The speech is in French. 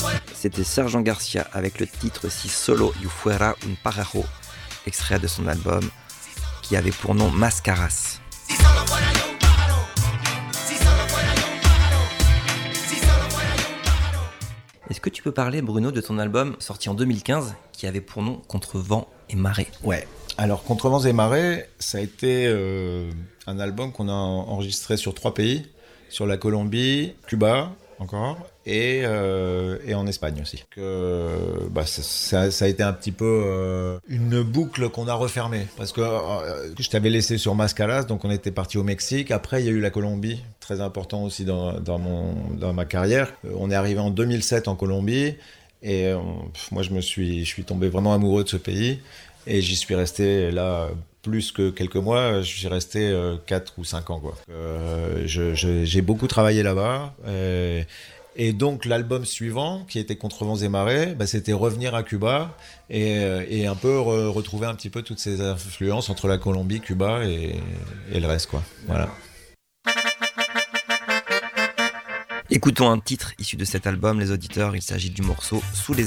C'était Sergent Garcia avec le titre Si solo you fuera un pájaro, extrait de son album qui avait pour nom Mascaras. Est-ce que tu peux parler, Bruno, de ton album sorti en 2015 qui avait pour nom Contre vents et marées? Ouais. Alors, Contre vents et marées, ça a été un album qu'on a enregistré sur 3 pays, sur la Colombie, Cuba encore, et en Espagne aussi. Ça a été un petit peu une boucle qu'on a refermée, parce que je t'avais laissé sur Mascaras, donc on était parti au Mexique. Après, il y a eu la Colombie, très important aussi dans ma carrière. On est arrivé en 2007 en Colombie, et moi je suis tombé vraiment amoureux de ce pays, et j'y suis resté là plus que quelques mois. Je suis resté 4 ou 5 ans, quoi. J'ai beaucoup travaillé là-bas, et donc l'album suivant, qui était Contre vents et marées, c'était revenir à Cuba et un peu retrouver un petit peu toutes ces influences entre la Colombie, Cuba et le reste, quoi. Voilà. Écoutons un titre issu de cet album, les auditeurs. Il s'agit du morceau Sous les